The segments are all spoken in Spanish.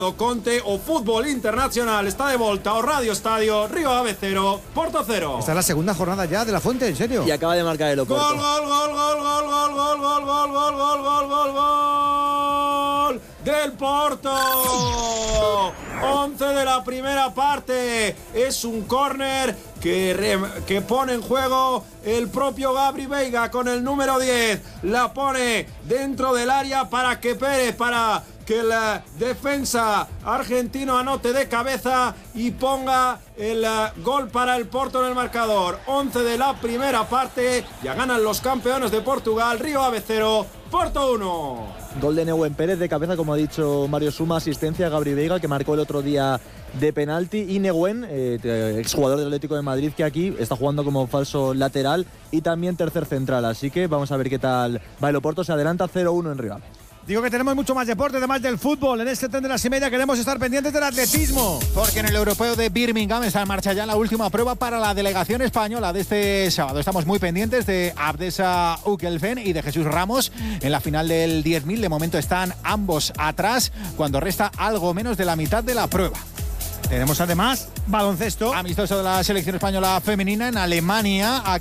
Conte o fútbol internacional está de volta ao Radio Estadio, Río Ave 0, Porto 0. Esta es la segunda jornada ya de la Fuente, ¿en serio? Y acaba de marcar el Oporto. Gol, gol, gol, gol, gol, gol, gol, gol, gol, gol, gol, gol, gol, gol del Porto. 11 de la primera parte. Es un córner que pone en juego el propio Gabri Veiga con el número 10. La pone dentro del área para que Pérez, para que el defensa argentino anote de cabeza y ponga el gol para el Porto en el marcador. 11 de la primera parte, ya ganan los campeones de Portugal, Río Ave 0, Porto 1. Gol de Nehuen Pérez de cabeza, como ha dicho Mario Suma, asistencia a Gabri Veiga, que marcó el otro día de penalti, y Nehuen, exjugador del Atlético de Madrid, que aquí está jugando como falso lateral y también tercer central, así que vamos a ver qué tal va el Oporto. Se adelanta 0-1 en Río Ave. Digo que tenemos mucho más deporte, además del fútbol. En este tren de las y media queremos estar pendientes del atletismo. Porque en el europeo de Birmingham está en marcha ya la última prueba para la delegación española de este sábado. Estamos muy pendientes de Abdesa Ukelfen y de Jesús Ramos en la final del 10.000. De momento están ambos atrás cuando resta algo menos de la mitad de la prueba. Tenemos además baloncesto. Amistoso de la selección española femenina en Alemania. Ha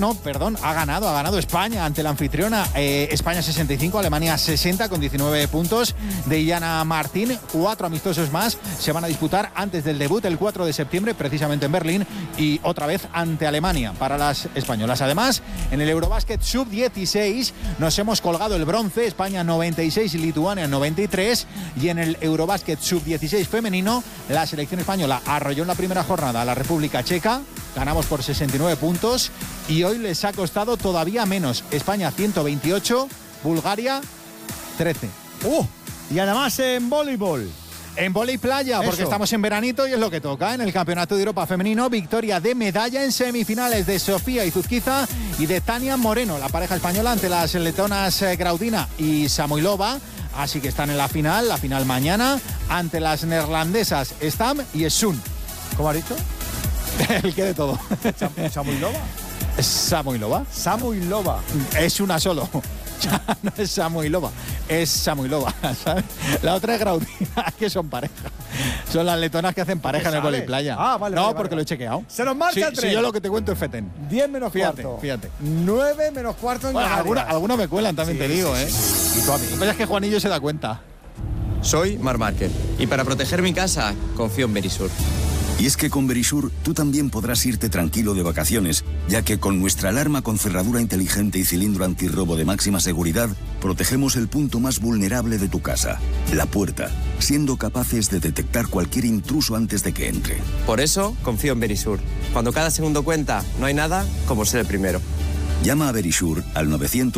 ganado España ante la anfitriona. España 65, Alemania 60 con 19 puntos de Iyana Martín. 4 amistosos más se van a disputar antes del debut el 4 de septiembre, precisamente en Berlín, y otra vez ante Alemania para las españolas. Además, en el Eurobásquet Sub-16 nos hemos colgado el bronce, España 96 y Lituania 93, y en el Eurobásquet Sub-16 femenino la selección española arrolló en la primera jornada a la República Checa, ganamos por 69 puntos y hoy les ha costado todavía menos. España 128, Bulgaria 13. Y además en voleibol. En vóley playa, porque estamos en veranito y es lo que toca. En el Campeonato de Europa Femenino, victoria de medalla en semifinales de Sofía Izuzquiza y de Tania Moreno, la pareja española, ante las letonas Graudina y Samoilova. Así que están en la final mañana, ante las neerlandesas Stam y Sun. ¿Cómo has dicho? El que de todo. ¿Samoilova? Samoilova. Samoilova. Es una solo. Ya no es Samoilova, es Samoilova, ¿sabes? La otra es Graudina, que son pareja. Son las letonas que hacen pareja en el vóley playa. Vale. No, porque lo he chequeado. Se nos marcha el tren. Si yo lo que te cuento es Feten. 10 menos cuarto. Fíjate. 9 menos cuarto en Canarias. Algunos me cuelan, también te digo, ¿eh? Y tú a mí. Lo que pasa es que Juanillo se da cuenta. Soy Marc Márquez y para proteger mi casa confío en Verisur. Y es que con Verisur tú también podrás irte tranquilo de vacaciones, ya que con nuestra alarma con cerradura inteligente y cilindro antirrobo de máxima seguridad, protegemos el punto más vulnerable de tu casa, la puerta, siendo capaces de detectar cualquier intruso antes de que entre. Por eso confío en Verisur. Cuando cada segundo cuenta, no hay nada como ser el primero. Llama a Verisur al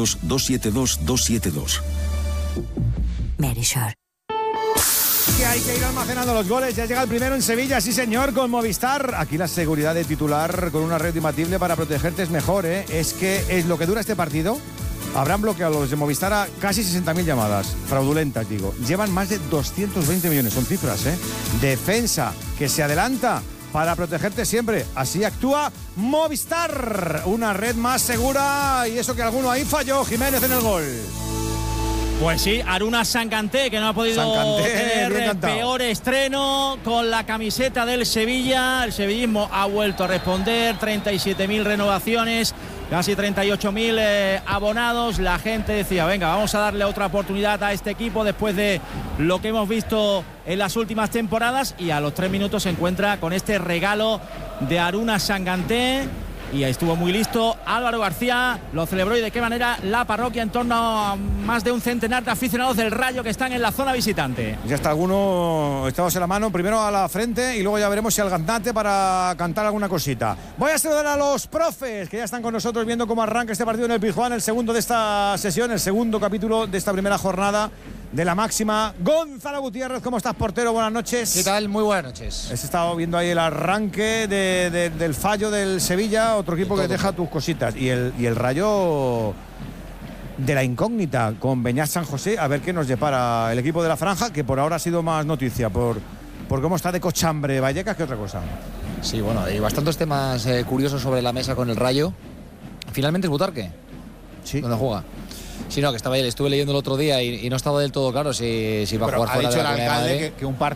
900-272-272. Verisur. Que hay que ir almacenando los goles. Ya llega el primero en Sevilla, sí señor, con Movistar. Aquí la seguridad de titular con una red imbatible para protegerte es mejor, ¿eh? Es que es lo que dura este partido. Habrán bloqueado los de Movistar a casi 60.000 llamadas. Fraudulentas, digo. Llevan más de 220 millones, son cifras, ¿eh? Defensa que se adelanta para protegerte siempre. Así actúa Movistar. Una red más segura, y eso que alguno ahí falló. Jiménez en el gol. Pues sí, Aruna Sanganté, que no ha podido tener peor estreno con la camiseta del Sevilla. El sevillismo ha vuelto a responder, 37.000 renovaciones, casi 38.000 abonados. La gente decía, venga, vamos a darle otra oportunidad a este equipo después de lo que hemos visto en las últimas temporadas, y a los 3 minutos se encuentra con este regalo de Aruna Sanganté. Y ahí estuvo muy listo Álvaro García, lo celebró, y de qué manera la parroquia, en torno a más de un centenar de aficionados del Rayo que están en la zona visitante. Ya está alguno echados en la mano, primero a la frente y luego ya veremos si al gaznate para cantar alguna cosita. Voy a saludar a los profes que ya están con nosotros viendo cómo arranca este partido en el Pizjuán, el segundo de esta sesión, el segundo capítulo de esta primera jornada de la máxima. Gonzalo Gutiérrez, ¿cómo estás, portero? Buenas noches. ¿Qué tal? Muy buenas noches. Has estado viendo ahí el arranque del fallo del Sevilla, otro equipo que deja tus cositas. Y el Rayo de la incógnita con Beñat San José, a ver qué nos depara el equipo de la Franja, que por ahora ha sido más noticia por cómo está de cochambre Vallecas que otra cosa. Sí, bueno, hay bastantes temas curiosos sobre la mesa con el Rayo. Finalmente es Butarque. Sí. ¿Dónde juega? Sí, no, que estaba ahí, estuve leyendo el otro día y no estaba del todo claro si va a jugar fuera de la Comunidad de Madrid. Que un partido